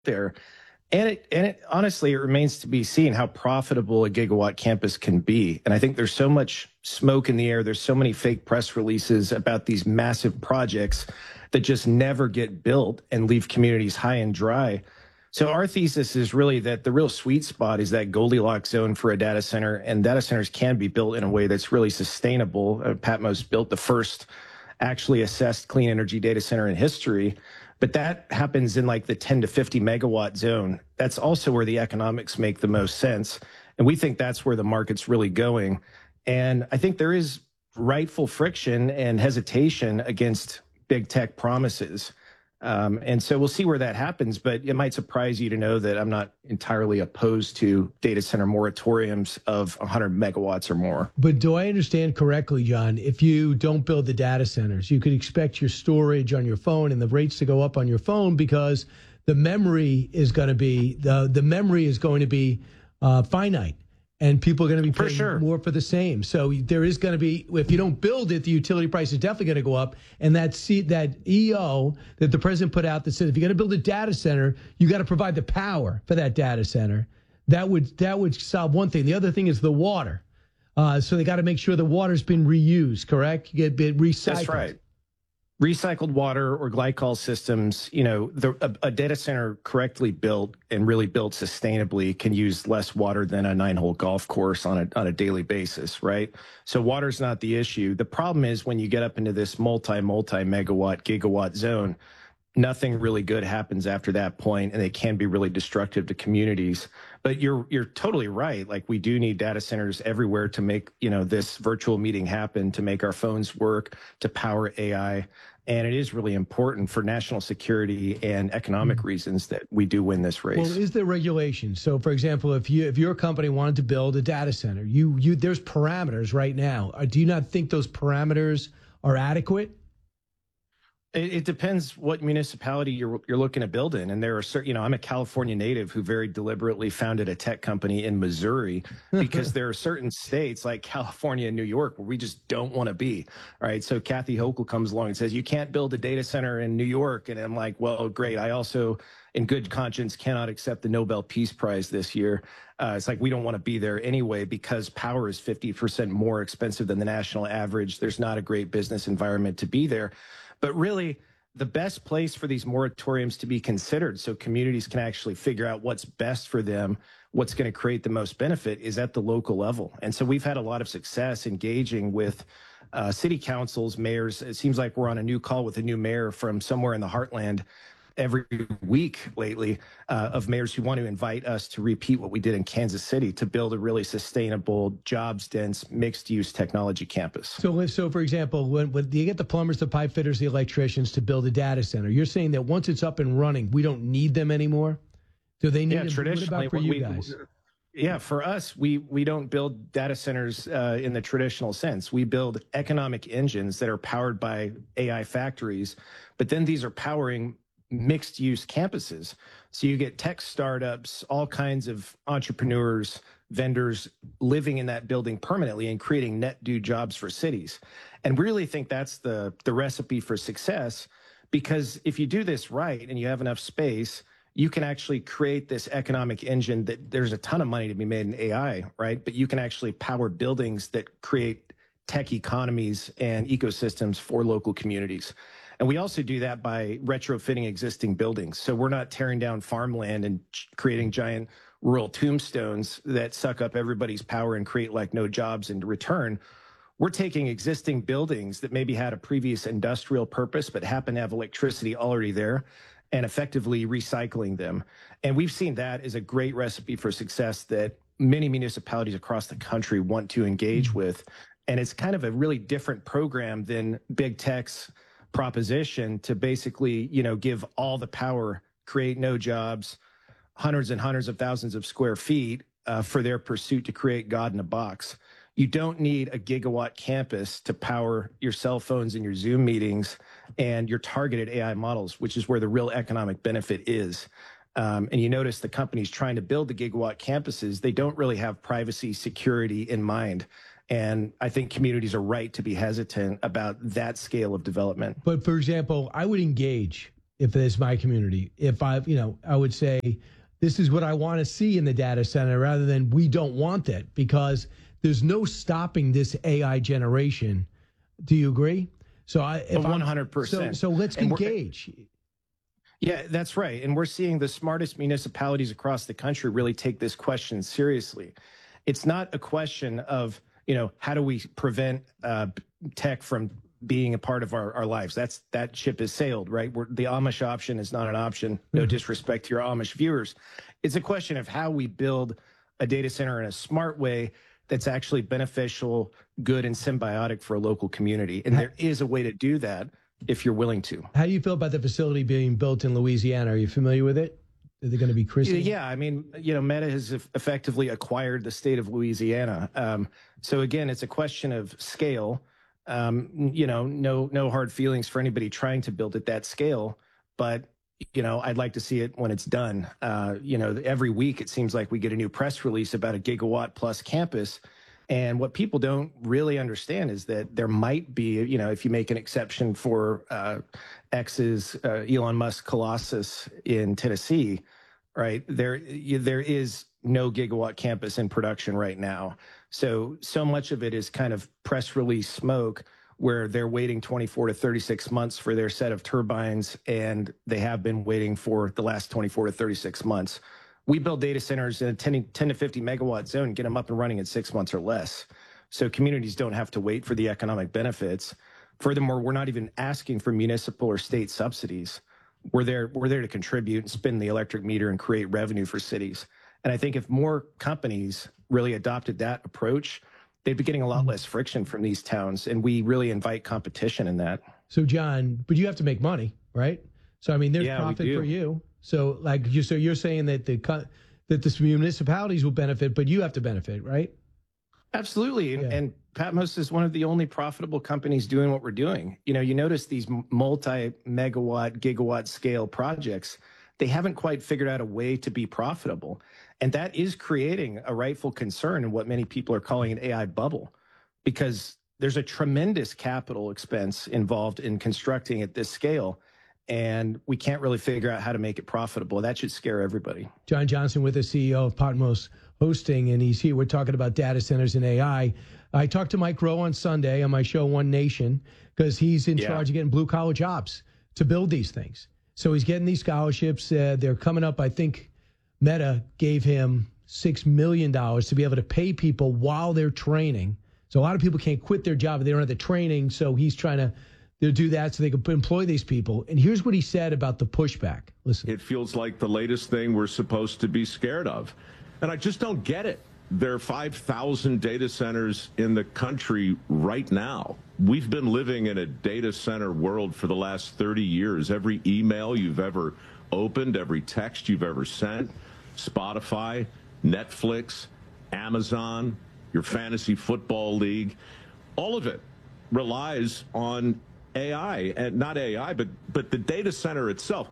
there. And it honestly, it remains to be seen how profitable a gigawatt campus can be. And I think there's so much smoke in the air. There's so many fake press releases about these massive projects that just never get built and leave communities high and dry. So our thesis is really that the real sweet spot is that Goldilocks zone for a data center, and data centers can be built in a way that's really sustainable. Patmos built the first actually assessed clean energy data center in history. But that happens in like the 10 to 50 megawatt zone. That's also where the economics make the most sense. And we think that's where the market's really going. And I think there is rightful friction and hesitation against big tech promises. And so we'll see where that happens, but it might surprise you to know that I'm not entirely opposed to data center moratoriums of 100 megawatts or more. But do I understand correctly, John, if you don't build the data centers, you could expect your storage on your phone and the rates to go up on your phone because the memory is going to be the memory is going to be finite. And people are going to be paying more for the same. So there is going to be, if you don't build it, the utility price is definitely going to go up. And that EO that the president put out that said, if you're going to build a data center, you got to provide the power for that data center. That would solve one thing. The other thing is the water. So they got to make sure the water's been reused, correct? You get recycled. That's right. Recycled water or glycol systems, a data center correctly built and really built sustainably can use less water than a 9-hole golf course on a daily basis, right? So water's not the issue. The problem is when you get up into this multi-megawatt, gigawatt zone, nothing really good happens after that point, and they can be really destructive to communities. But you're totally right. Like, we do need data centers everywhere to make, this virtual meeting happen, to make our phones work, to power AI. And it is really important for national security and economic reasons that we do win this race. Well, is there regulation? So, for example, if your company wanted to build a data center, there's parameters right now. Do you not think those parameters are adequate? It depends what municipality you're looking to build in. And there are certain, I'm a California native who very deliberately founded a tech company in Missouri because there are certain states like California and New York where we just don't want to be. Right. So Kathy Hochul comes along and says, you can't build a data center in New York. And I'm like, well, great. I also, in good conscience, cannot accept the Nobel Peace Prize this year. It's like we don't want to be there anyway because power is 50% more expensive than the national average. There's not a great business environment to be there. But really, the best place for these moratoriums to be considered so communities can actually figure out what's best for them, what's going to create the most benefit, is at the local level. And so we've had a lot of success engaging with city councils, mayors. It seems like we're on a new call with a new mayor from somewhere in the heartland every week lately of mayors who want to invite us to repeat what we did in Kansas City to build a really sustainable, jobs-dense, mixed-use technology campus. So for example, when you get the plumbers, the pipe fitters, the electricians to build a data center, you're saying that once it's up and running, we don't need them anymore? Do they need them? Traditionally, what about for you guys? Yeah, for us, we don't build data centers in the traditional sense. We build economic engines that are powered by AI factories, but then these are powering mixed use campuses. So you get tech startups, all kinds of entrepreneurs, vendors living in that building permanently and creating net new jobs for cities. And we really think that's the recipe for success, because if you do this right and you have enough space, you can actually create this economic engine that there's a ton of money to be made in AI, right? But you can actually power buildings that create tech economies and ecosystems for local communities. And we also do that by retrofitting existing buildings. So we're not tearing down farmland and creating giant rural tombstones that suck up everybody's power and create like no jobs in return. We're taking existing buildings that maybe had a previous industrial purpose but happen to have electricity already there and effectively recycling them. And we've seen that as a great recipe for success that many municipalities across the country want to engage with. And it's kind of a really different program than big tech's proposition to basically, give all the power, create no jobs, hundreds and hundreds of thousands of square feet for their pursuit to create God in a box. You don't need a gigawatt campus to power your cell phones and your Zoom meetings and your targeted AI models, which is where the real economic benefit is. And you notice the companies trying to build the gigawatt campuses, they don't really have privacy, security in mind. And I think communities are right to be hesitant about that scale of development. But for example, I would engage if it's my community. If I would say, this is what I want to see in the data center rather than we don't want that, because there's no stopping this AI generation. Do you agree? So 100%. So let's engage. Yeah, that's right. And we're seeing the smartest municipalities across the country really take this question seriously. It's not a question of, how do we prevent tech from being a part of our lives? That ship has sailed, right? The Amish option is not an option. No disrespect to your Amish viewers. It's a question of how we build a data center in a smart way that's actually beneficial, good, and symbiotic for a local community. And there is a way to do that if you're willing to. How do you feel about the facility being built in Louisiana? Are you familiar with it? Are they going to be christened? Yeah, I mean, Meta has effectively acquired the state of Louisiana. So again, it's a question of scale. No hard feelings for anybody trying to build at that scale, but I'd like to see it when it's done. Every week it seems like we get a new press release about a gigawatt plus campus. And what people don't really understand is that there might be, if you make an exception for X's Elon Musk Colossus in Tennessee, right, there is no gigawatt campus in production right now. So much of it is kind of press release smoke, where they're waiting 24 to 36 months for their set of turbines, and they have been waiting for the last 24 to 36 months. We build data centers in a 10 to 50 megawatt zone, get them up and running in 6 months or less. So communities don't have to wait for the economic benefits. Furthermore, we're not even asking for municipal or state subsidies. We're there to contribute and spin the electric meter and create revenue for cities. And I think if more companies really adopted that approach, they'd be getting a lot less friction from these towns. And we really invite competition in that. So, John, but you have to make money, right? So, I mean, there's profit for you. So, so you're saying that the municipalities will benefit, but you have to benefit, right? Absolutely. Yeah. And Patmos is one of the only profitable companies doing what we're doing. You notice these multi-megawatt, gigawatt scale projects, they haven't quite figured out a way to be profitable. And that is creating a rightful concern in what many people are calling an AI bubble, because there's a tremendous capital expense involved in constructing at this scale. And we can't really figure out how to make it profitable. That should scare everybody. John Johnson with the CEO of Patmos Hosting, and he's here. We're talking about data centers and AI. I talked to Mike Rowe on Sunday on my show, One Nation, because he's in charge of getting blue-collar jobs to build these things. So he's getting these scholarships. They're coming up. I think Meta gave him $6 million to be able to pay people while they're training. So a lot of people can't quit their job if they don't have the training. So he's trying to do that so they can employ these people. And here's what he said about the pushback. Listen. It feels like the latest thing we're supposed to be scared of. And I just don't get it. There are 5,000 data centers in the country right now. We've been living in a data center world for the last 30 years. Every email you've ever opened, every text you've ever sent, Spotify, Netflix, Amazon, your fantasy football league, all of it relies on AI, and not AI, but the data center itself.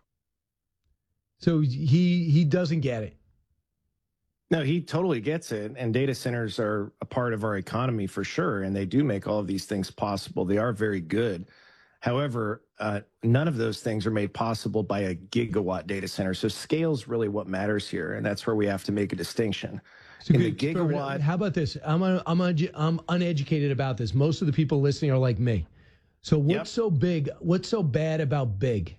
So he doesn't get it. No, he totally gets it. And data centers are a part of our economy for sure. And they do make all of these things possible. They are very good. However, none of those things are made possible by a gigawatt data center. So scale is really what matters here. And that's where we have to make a distinction. So in the gigawatt. How about this? I'm uneducated about this. Most of the people listening are like me. So what's so big? What's so bad about big?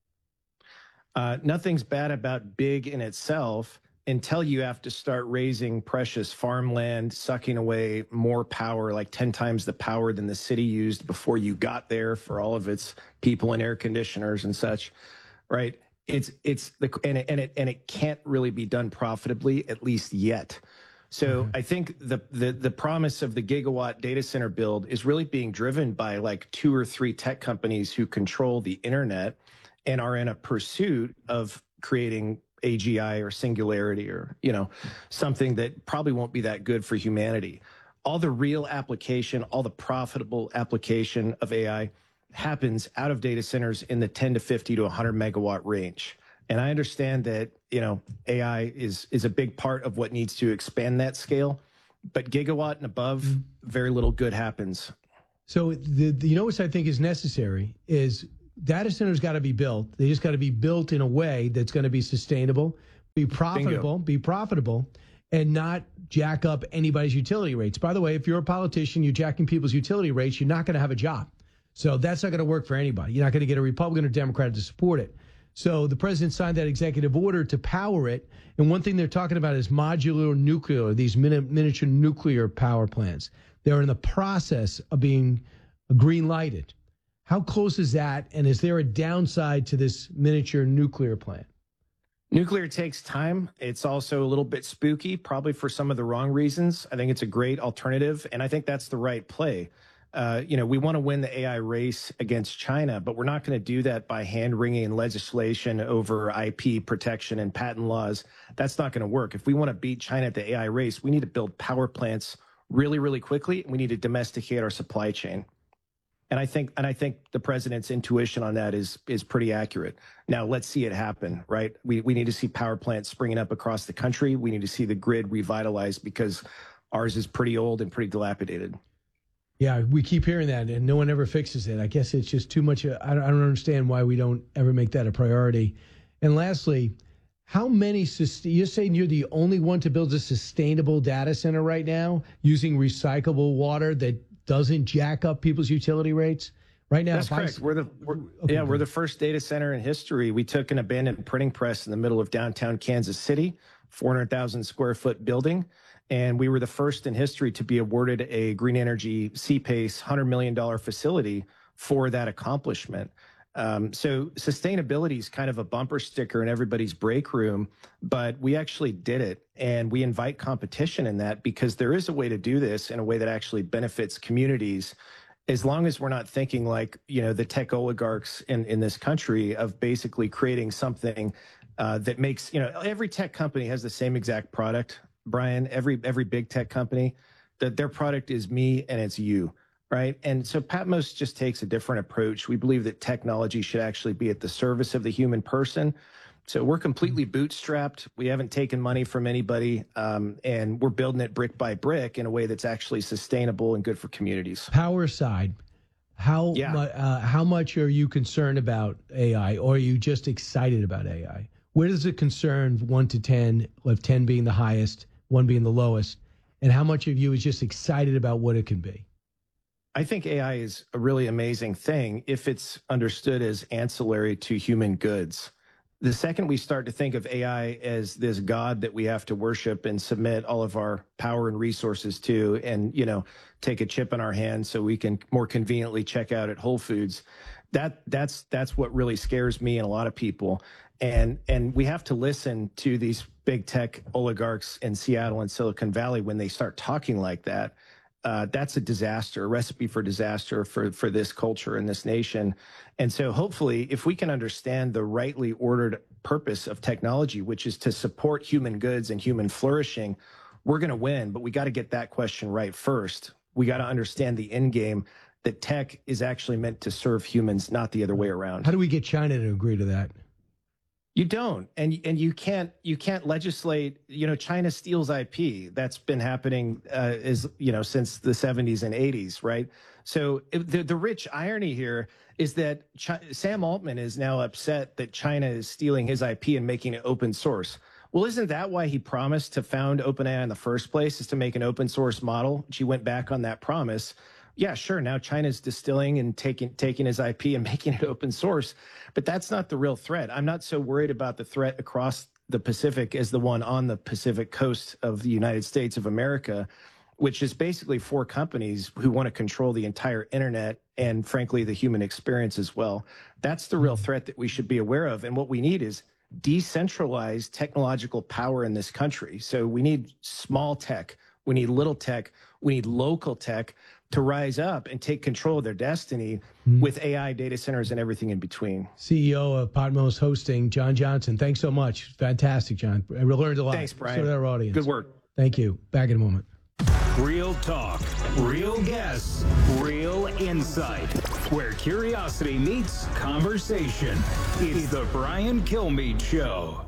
Nothing's bad about big in itself until you have to start raising precious farmland, sucking away more power, like 10 times the power than the city used before you got there for all of its people and air conditioners and such, right? It can't really be done profitably, at least yet. So I think the promise of the gigawatt data center build is really being driven by like 2 or 3 tech companies who control the internet and are in a pursuit of creating AGI or singularity or, something that probably won't be that good for humanity. All the real application, all the profitable application of AI happens out of data centers in the 10 to 50 to 100 megawatt range. And I understand that, AI is a big part of what needs to expand that scale, but gigawatt and above, very little good happens. So what I think is necessary is data centers got to be built. They just got to be built in a way that's going to be sustainable, be profitable, and not jack up anybody's utility rates. By the way, if you're a politician, you're jacking people's utility rates, you're not going to have a job. So that's not going to work for anybody. You're not going to get a Republican or Democrat to support it. So the president signed that executive order to power it. And one thing they're talking about is modular nuclear, these miniature nuclear power plants. They're in the process of being green lighted. How close is that? And is there a downside to this miniature nuclear plant? Nuclear takes time. It's also a little bit spooky, probably for some of the wrong reasons. I think it's a great alternative, and I think that's the right play. We want to win the AI race against China, but we're not going to do that by hand-wringing legislation over IP protection and patent laws. That's not going to work. If we want to beat China at the AI race, we need to build power plants really, really quickly. We need to domesticate our supply chain. And I think the president's intuition on that is pretty accurate. Now, let's see it happen, right? We need to see power plants springing up across the country. We need to see the grid revitalized because ours is pretty old and pretty dilapidated. Yeah, we keep hearing that, and no one ever fixes it. I guess it's just too much. I don't understand why we don't ever make that a priority. And lastly, how many, you're saying you're the only one to build a sustainable data center right now using recyclable water that doesn't jack up people's utility rates? Right now, that's correct. We're the first data center in history. We took an abandoned printing press in the middle of downtown Kansas City, 400,000 square foot building. And we were the first in history to be awarded a green energy CPACE $100 million facility for that accomplishment. So sustainability is kind of a bumper sticker in everybody's break room, but we actually did it. And we invite competition in that because there is a way to do this in a way that actually benefits communities, as long as we're not thinking like, the tech oligarchs in this country of basically creating something that makes, every tech company has the same exact product. Brian, every big tech company, that their product is me and it's you, right? And so Patmos just takes a different approach. We believe that technology should actually be at the service of the human person. So we're completely bootstrapped. We haven't taken money from anybody, and we're building it brick by brick in a way that's actually sustainable and good for communities. Power side, how much are you concerned about AI, or are you just excited about AI? Where does it concern 1 to 10, with 10 being the highest, 1 being the lowest, and how much of you is just excited about what it can be? I think AI is a really amazing thing if it's understood as ancillary to human goods. The second we start to think of AI as this God that we have to worship and submit all of our power and resources to, and, take a chip in our hand so we can more conveniently check out at Whole Foods, that's what really scares me and a lot of people. And we have to listen to these big tech oligarchs in Seattle and Silicon Valley when they start talking like that. That's a disaster, a recipe for disaster for this culture and this nation. And so hopefully, if we can understand the rightly ordered purpose of technology, which is to support human goods and human flourishing, we're going to win. But we got to get that question right first. We got to understand the end game, that tech is actually meant to serve humans, not the other way around. How do we get China to agree to that? You don't, and you can't legislate. China steals IP. That's been happening since the 70s and 80s, right? So the rich irony here is that Sam Altman is now upset that China is stealing his IP and making it open source. Well, isn't that why he promised to found OpenAI in the first place, is to make an open source model? He went back on that promise. Yeah, sure. Now China's distilling and taking his IP and making it open source, but that's not the real threat. I'm not so worried about the threat across the Pacific as the one on the Pacific coast of the United States of America, which is basically 4 companies who want to control the entire internet and, frankly, the human experience as well. That's the real threat that we should be aware of. And what we need is decentralized technological power in this country. So we need small tech, we need little tech, we need local tech to rise up and take control of their destiny with AI, data centers, and everything in between. CEO of Patmos Hosting, John Johnson. Thanks so much. Fantastic, John. We learned a lot. Thanks, Brian. So did our audience. Good work. Thank you. Back in a moment. Real talk, real guests, real insight. Where curiosity meets conversation. It's the Brian Kilmeade Show.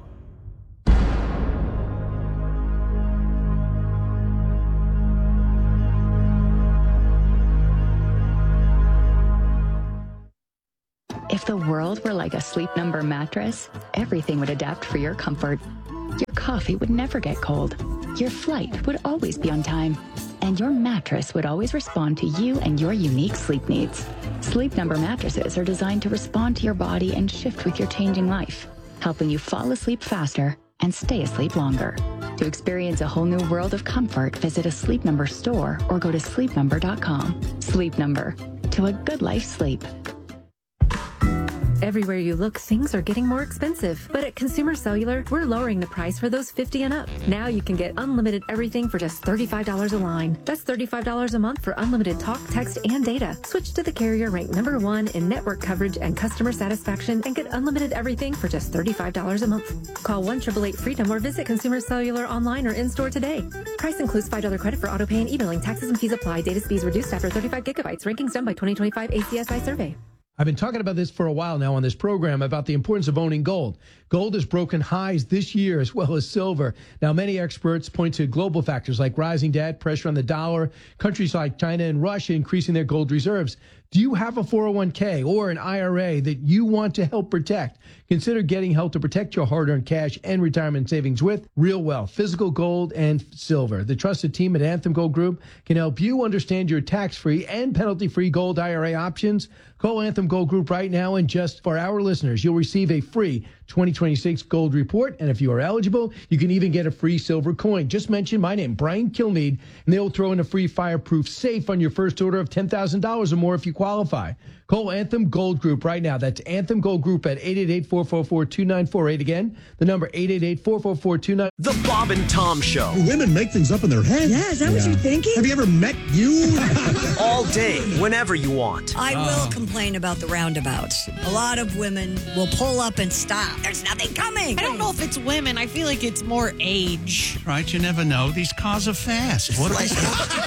If the a world where, like a Sleep Number mattress, everything would adapt for your comfort. Your coffee would never get cold. Your flight would always be on time. And your mattress would always respond to you and your unique sleep needs. Sleep Number mattresses are designed to respond to your body and shift with your changing life, helping you fall asleep faster and stay asleep longer. To experience a whole new world of comfort, visit a Sleep Number store or go to sleepnumber.com. Sleep Number. To a good life sleep. Everywhere you look, things are getting more expensive. But at Consumer Cellular, we're lowering the price for those 50 and up. Now you can get unlimited everything for just $35 a line. That's $35 a month for unlimited talk, text, and data. Switch to the carrier ranked #1 in network coverage and customer satisfaction and get unlimited everything for just $35 a month. Call 1-888-FREEDOM or visit Consumer Cellular online or in-store today. Price includes $5 credit for auto pay and e-billing. Taxes and fees apply. Data speeds reduced after 35 gigabytes. Rankings done by 2025 ACSI survey. I've been talking about this for a while now on this program about the importance of owning gold. Gold has broken highs this year as well as silver. Now, many experts point to global factors like rising debt, pressure on the dollar, countries like China and Russia increasing their gold reserves. Do you have a 401k or an IRA that you want to help protect? Consider getting help to protect your hard-earned cash and retirement savings with Real Wealth, physical gold and silver. The trusted team at Anthem Gold Group can help you understand your tax-free and penalty-free gold IRA options. Call Anthem Gold Group right now, and just for our listeners, you'll receive a free 2026 gold report. And if you are eligible, you can even get a free silver coin. Just mention my name, Brian Kilmeade, and they'll throw in a free fireproof safe on your first order of $10,000 or more if you qualify. Call Anthem Gold Group right now. That's Anthem Gold Group at 888-444-2948. Again, the number 888-444-2948. The Bob and Tom Show. Women make things up in their heads. Yeah, is that what you're thinking? Have you ever met you? All day, whenever you want. I will complain about the roundabouts. A lot of women will pull up and stop. There's nothing coming. I don't know if it's women. I feel like it's more age. Right, you never know. These cars are fast. What They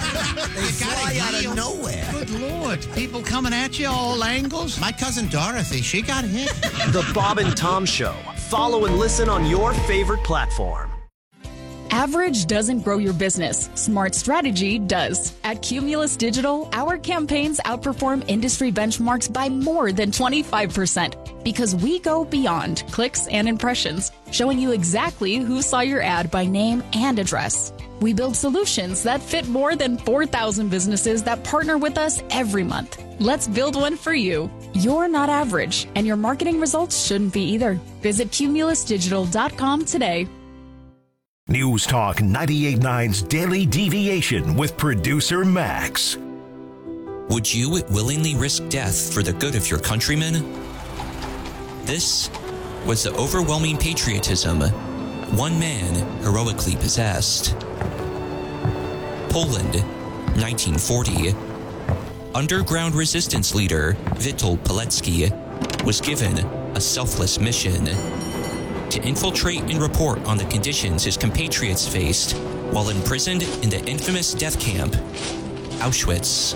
fly out of nowhere. Good Lord. People coming at you all angles. My cousin Dorothy, she got hit. The Bob and Tom Show. Follow and listen on your favorite platform. Average doesn't grow your business. Smart strategy does. At Cumulus Digital, our campaigns outperform industry benchmarks by more than 25% because we go beyond clicks and impressions, showing you exactly who saw your ad by name and address. We build solutions that fit more than 4,000 businesses that partner with us every month. Let's build one for you. You're not average, and your marketing results shouldn't be either. Visit cumulusdigital.com today. News Talk 98.9's Daily Deviation with producer Max. Would you willingly risk death for the good of your countrymen? This was the overwhelming patriotism one man heroically possessed. Poland, 1940. Underground resistance leader Witold Pilecki was given a selfless mission to infiltrate and report on the conditions his compatriots faced while imprisoned in the infamous death camp, Auschwitz.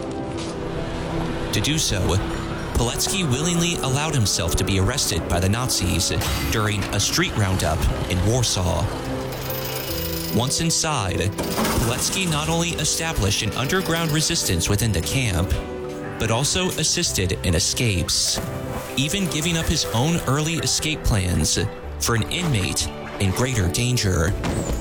To do so, Pilecki willingly allowed himself to be arrested by the Nazis during a street roundup in Warsaw. Once inside, Pilecki not only established an underground resistance within the camp, but also assisted in escapes, even giving up his own early escape plans for an inmate in greater danger.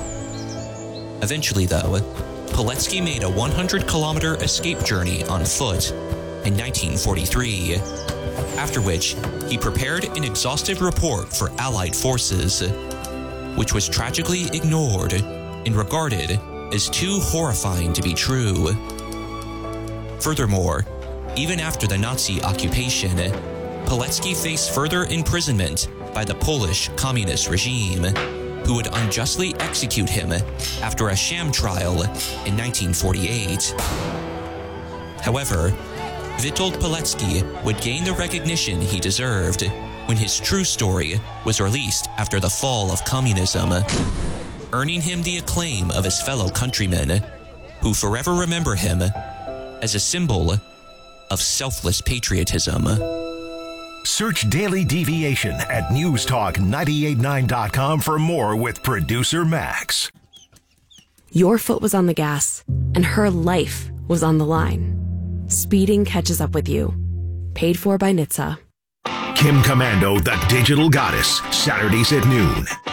Eventually, though, Pilecki made a 100-kilometer escape journey on foot in 1943, after which he prepared an exhaustive report for Allied forces, which was tragically ignored and regarded as too horrifying to be true. Furthermore, even after the Nazi occupation, Pilecki faced further imprisonment by the Polish communist regime, who would unjustly execute him after a sham trial in 1948. However, Witold Pilecki would gain the recognition he deserved when his true story was released after the fall of communism, earning him the acclaim of his fellow countrymen, who forever remember him as a symbol of selfless patriotism. Search Daily Deviation at newstalk989.com for more with producer Max. Your foot was on the gas, and her life was on the line. Speeding catches up with you. Paid for by NHTSA. Kim Commando, the Digital Goddess, Saturdays at noon.